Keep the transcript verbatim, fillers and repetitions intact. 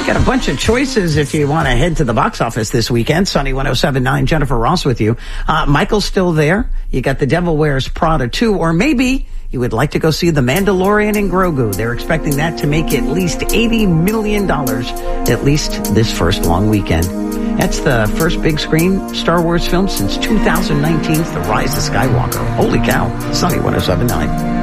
got a bunch of choices if you want to head to the box office this weekend. Sunny one oh seven point nine, Jennifer Ross with you. Uh, Michael's still there. You got The Devil Wears Prada two, or maybe you would like to go see The Mandalorian and Grogu. They're expecting that to make at least eighty million dollars, at least this first long weekend. That's the first big screen Star Wars film since two thousand nineteen's The Rise of Skywalker. Holy cow. Sunny one oh seven point nine.